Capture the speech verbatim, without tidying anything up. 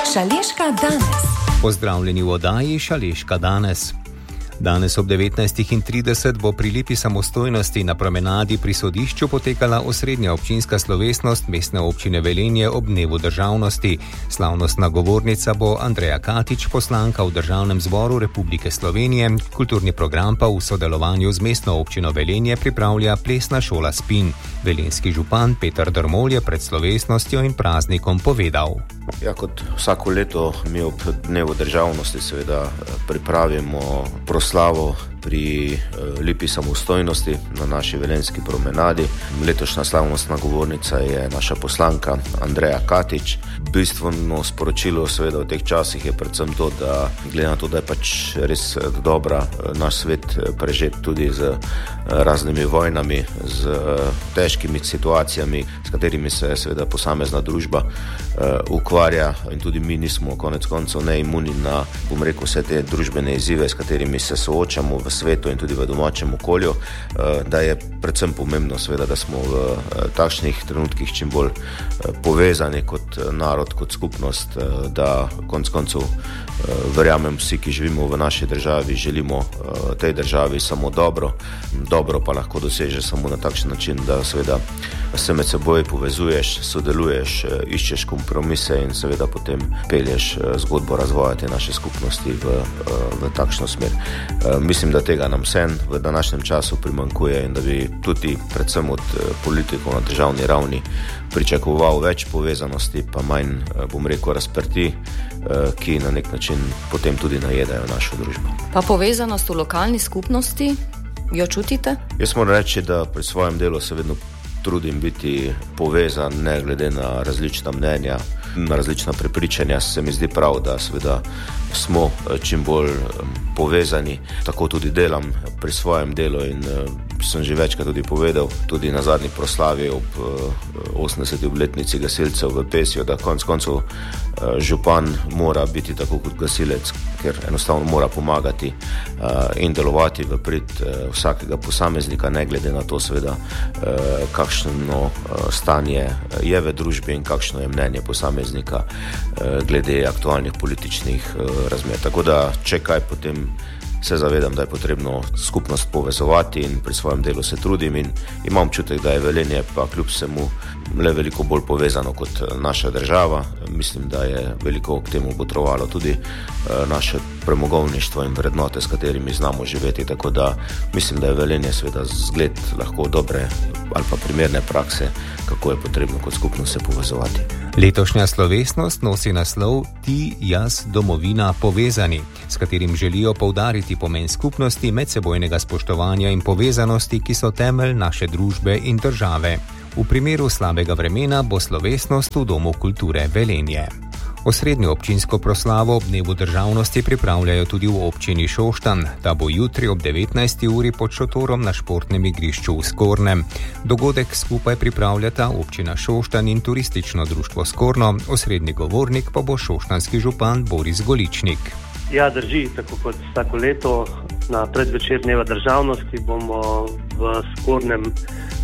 Šaleška danes. Pozdravljeni v oddaji Šaleška danes. Danes ob devetnajstih trideset bo pri lipi samostojnosti na promenadi pri sodišču potekala osrednja občinska slovesnost Mestne občine Velenje ob dnevu državnosti. Slavnostna govornica bo Andreja Katič, poslanka v Državnem zboru Republike Slovenije. Kulturni program pa v sodelovanju z Mestno občino Velenje pripravlja plesna šola Spin. Velenjski župan Peter Drmol je pred slovesnostjo in praznikom povedal. Ja, kot vsako leto mi ob dnevu državnosti seveda pripravimo proslavo pri lipi samostojnosti na naši velenjski promenadi. Letošnja slavnostna govornica je naša poslanka Andreja Katič. Bistveno sporočilo seveda v teh časih je predvsem to, da glede na to, da je pač res dobra naš svet prežet tudi z raznimi vojnami, z težkimi situacijami, s katerimi se seveda posamezna družba ukvarja in tudi mi nismo konec koncev neimuni na, bom rekel, vse te družbene izzive, s katerimi se soočamo v svetu in tudi v domačem okolju, da je predvsem pomembno seveda, da smo v takšnih trenutkih čim bolj povezani kot narod, kot skupnost, da konec koncev verjamem vsi, ki živimo v naši državi, želimo tej državi samo dobro. Dobro pa lahko doseže samo na takšen način, da seveda se med seboj povezuješ, sodeluješ, iščeš kompromise in seveda potem pelješ zgodbo razvoja te naše skupnosti v, v takšno smer. Mislim, da tega nam vsem v današnjem času primanjkuje in da bi tudi predvsem od politikov na državni ravni pričakoval več povezanosti, pa manj, bom rekel, razprti, ki na nek način potem tudi najedajo našo družbo. Pa povezanost v lokalni skupnosti, jo čutite? Jaz moram reči, da pri svojem delu se vedno trudim biti povezan, ne glede na različna mnenja, na različna prepričanja. Se mi zdi prav, da seveda smo čim bolj povezani. Tako tudi delam pri svojem delu in sem že večkrat tudi povedal, tudi na zadnji proslavi ob osemdeseti obletnici gasilcev v Pesju, da konec koncev župan mora biti tako kot gasilec, ker enostavno mora pomagati in delovati v prid vsakega posameznika, ne glede na to seveda, kakšno stanje je v družbi in kakšno je mnenje posameznika glede aktualnih političnih razmer. Tako da, če kaj, potem se zavedam, da je potrebno skupnost povezovati in pri svojem delu se trudim in imam občutek, da je Velenje pa kljub vsemu le veliko bolj povezano kot naša država. Mislim, da je veliko k temu potrovalo tudi naše premogovništvo in vrednote, s katerimi znamo živeti, tako da mislim, da je Velenje seveda zgled lahko dobre ali pa primerne prakse, kako je potrebno kot skupnost se povezovati. Letošnja slovesnost nosi naslov Ti, jaz, domovina, povezani, s katerim želijo poudariti pomen skupnosti, medsebojnega spoštovanja in povezanosti, ki so temelj naše družbe in države. V primeru slabega vremena bo slovesnost v Domu kulture Velenje. Osrednjo občinsko proslavo ob dnevu državnosti pripravljajo tudi v občini Šoštanj. Ta bo jutri ob devetnajsti uri pod šotorom na športnem igrišču v Skornem. Dogodek skupaj pripravljata občina Šoštanj in turistično društvo Skorno, osrednji govornik pa bo šoštanjski župan Boris Goličnik. Ja, drži, tako kot vsako leto na predvečer dneva državnosti bomo v Skornem